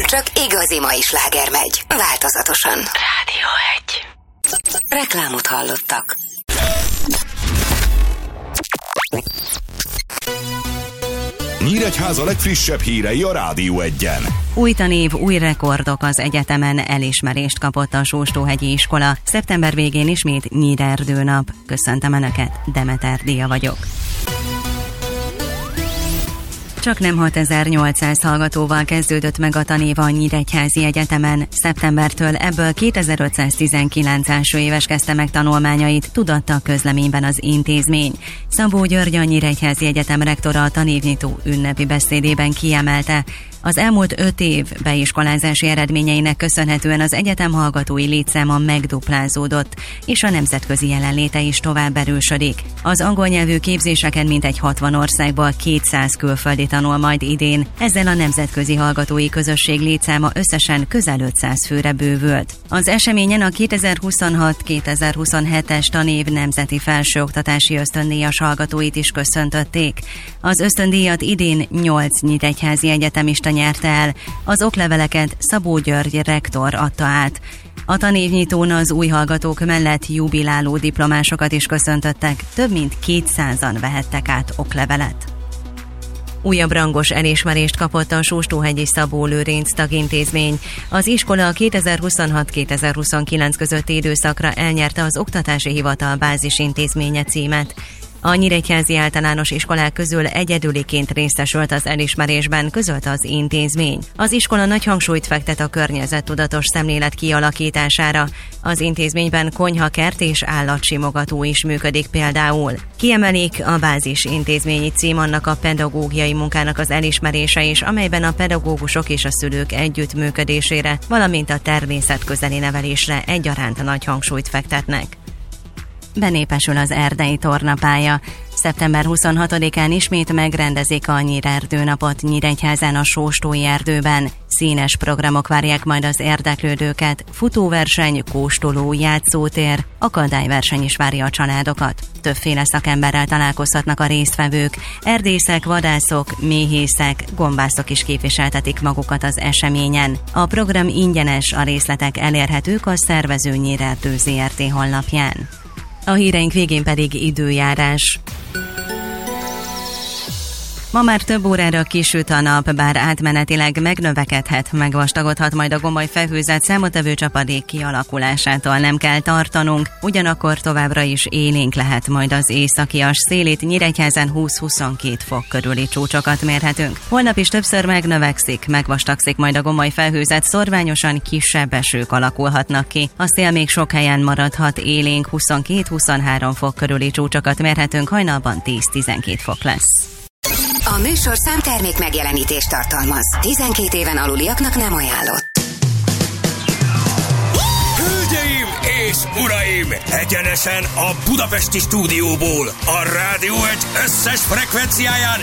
Csak igazi mai sláger megy. Változatosan. Rádió 1. Reklámot hallottak. Nyíregyháza legfrissebb hírei a Rádió 1-en. Új tanév, új rekordok, az egyetemen elismerést kapott a Sóstóhegyi iskola. Szeptember végén ismét Nyírerdőnap. Köszöntöm Önöket, Demeter Díja vagyok. Csak nem 6800 hallgatóval kezdődött meg a tanév a Nyíregyházi Egyetemen. Szeptembertől ebből 2519 első éves kezdte meg tanulmányait, tudatta a közleményben az intézmény. Szabó György, a Nyíregyházi Egyetem rektora a tanévnyitó ünnepi beszédében kiemelte, az elmúlt 5 év beiskolázási eredményeinek köszönhetően az egyetem hallgatói létszáma megduplázódott, és a nemzetközi jelenléte is tovább erősödik. Az angol nyelvű képzéseken mintegy 60 országból 200 külföldi tanul majd idén, ezzel a nemzetközi hallgatói közösség létszáma összesen közel 500 főre bővült. Az eseményen a 2026-2027-es tanév nemzeti felsőoktatási ösztöndíjas hallgatóit is köszöntötték. Az ösztöndíjat idén 8 nyíregyházi egyetemista nyerte el, az okleveleket Szabó György rektor adta át. A tanévnyitón az új hallgatók mellett jubiláló diplomásokat is köszöntöttek, több mint 200-an vehettek át oklevelet. Újabb rangos elismerést kapott a Sóstóhegyi Szabó Lőrinc tagintézmény. Az iskola a 2026-2029 közötti időszakra elnyerte az Oktatási Hivatal bázisintézménye címet. A nyíregyházi általános iskolák közül egyedüliként részesült az elismerésben, közölte az intézmény. Az iskola nagy hangsúlyt fektet a környezettudatos szemlélet kialakítására. Az intézményben konyhakert és állatsimogató is működik például. Kiemelik, a bázis intézményi cím annak a pedagógiai munkának az elismerése is, amelyben a pedagógusok és a szülők együttműködésére, valamint a természetközeli nevelésre egyaránt nagy hangsúlyt fektetnek. Benépesül az erdei tornapálya. Szeptember 26-án ismét megrendezik a Nyírerdőnapot Nyíregyházán a Sóstói erdőben. Színes programok várják majd az érdeklődőket, futóverseny, kóstoló, játszótér, akadályverseny is várja a családokat. Többféle szakemberrel találkozhatnak a résztvevők, erdészek, vadászok, méhészek, gombászok is képviseltetik magukat az eseményen. A program ingyenes, a részletek elérhetők a szervező Nyírerdő Zrt. Honlapján. A híreink végén pedig időjárás. Ma már több órára kisüt a nap, bár átmenetileg megnövekedhet, megvastagodhat majd a gomoly felhőzet, számottevő csapadék kialakulásától nem kell tartanunk, ugyanakkor továbbra is élénk lehet majd az északias szél, itt Nyíregyházán 20-22 fok körüli csúcsokat mérhetünk. Holnap is többször megnövekszik, megvastagszik majd a gomoly felhőzet, szorványosan kisebb esők alakulhatnak ki. A szél még sok helyen maradhat élénk, 22-23 fok körüli csúcsokat mérhetünk, hajnalban 10-12 fok lesz. A műsor számtermék megjelenítést tartalmaz. 12 éven aluliaknak nem ajánlott. Hölgyeim és uraim! Egyenesen a budapesti stúdióból, a Rádió 1 összes frekvenciáján